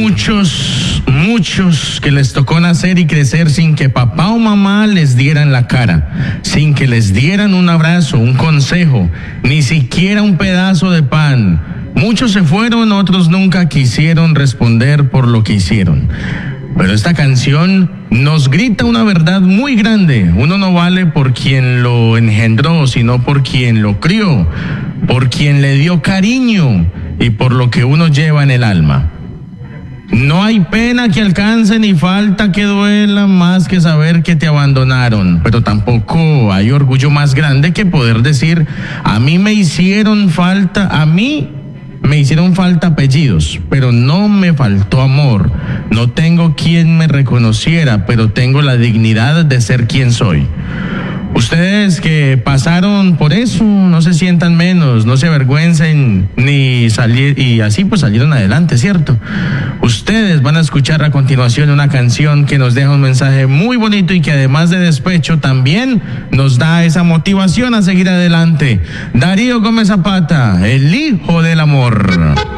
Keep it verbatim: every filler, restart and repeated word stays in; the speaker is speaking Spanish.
muchos, muchos que les tocó nacer y crecer sin que papá o mamá les dieran la cara, sin que les dieran un abrazo, un consejo, ni siquiera un pedazo de pan. Muchos se fueron, otros nunca quisieron responder por lo que hicieron. Pero esta canción nos grita una verdad muy grande. Uno no vale por quien lo engendró, sino por quien lo crió, por quien le dio cariño y por lo que uno lleva en el alma. No hay pena que alcance ni falta que duela más que saber que te abandonaron, pero tampoco hay orgullo más grande que poder decir: a mí me hicieron falta, a mí me hicieron falta apellidos, pero no me faltó amor. No tengo quien me reconociera, pero tengo la dignidad de ser quien soy. Ustedes que pasaron por eso, no se sientan menos, no se avergüencen ni salir, y así pues salieron adelante, ¿cierto? Ustedes van a escuchar a continuación una canción que nos deja un mensaje muy bonito y que además de despecho también nos da esa motivación a seguir adelante. Darío Gómez Zapata, el hijo del amor.